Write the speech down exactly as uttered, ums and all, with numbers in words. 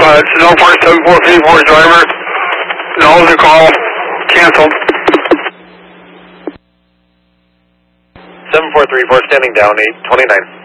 Uh, Sonoma Park seven four three four driver. No, the call canceled. seven four three four standing down, eight twenty-nine.